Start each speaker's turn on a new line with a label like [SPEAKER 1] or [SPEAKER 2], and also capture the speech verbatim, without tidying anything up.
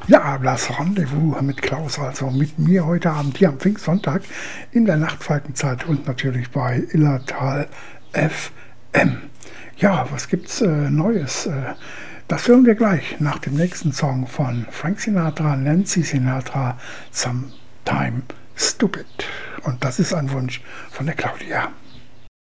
[SPEAKER 1] Ja, das Rendezvous mit Klaus, also mit mir heute Abend hier am Pfingstsonntag in der Nachtfalkenzeit und natürlich bei Illertal F M. Ja, was gibt's äh, Neues? Äh, das hören wir gleich nach dem nächsten Song von Frank Sinatra, Nancy Sinatra, Sometime Stupid. Und das ist ein Wunsch von der Claudia.